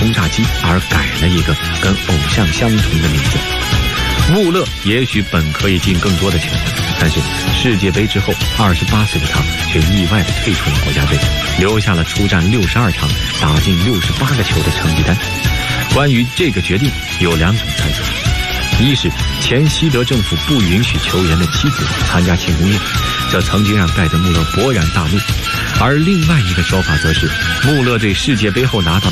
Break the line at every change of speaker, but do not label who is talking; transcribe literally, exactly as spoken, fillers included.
轰炸机而改了一个跟偶像相同的名字。穆勒也许本可以进更多的球，但是世界杯之后，二十八岁的他却意外地退出了国家队，留下了出战六十二场、打进六十八个球的成绩单。关于这个决定，有两种猜测：一是前西德政府不允许球员的妻子参加庆功宴，这曾经让盖德穆勒勃然大怒；而另外一个说法则是，穆勒对世界杯后拿到